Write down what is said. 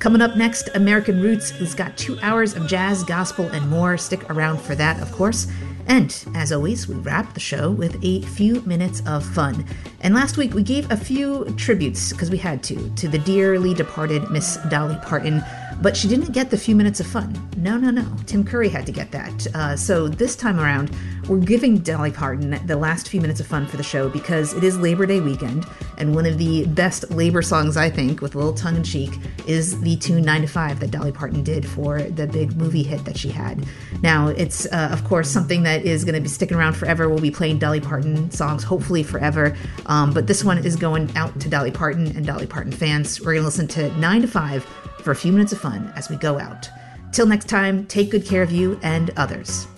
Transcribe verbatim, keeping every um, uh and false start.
Coming up next, American Roots, who's got two hours of jazz, gospel, and more. Stick around for that, of course. And, as always, we wrap the show with a few minutes of fun. And last week, we gave a few tributes, because we had to, to the dearly departed Miss Dolly Parton. But she didn't get the few minutes of fun. No, no, no. Tim Curry had to get that. Uh, so this time around, we're giving Dolly Parton the last few minutes of fun for the show because it is Labor Day weekend, and one of the best labor songs, I think, with a little tongue-in-cheek, is the tune nine to five that Dolly Parton did for the big movie hit that she had. Now, it's, uh, of course, something that is going to be sticking around forever. We'll be playing Dolly Parton songs, hopefully forever. Um, but this one is going out to Dolly Parton and Dolly Parton fans. We're going to listen to nine to five for a few minutes of fun as we go out. Till next time, take good care of you and others.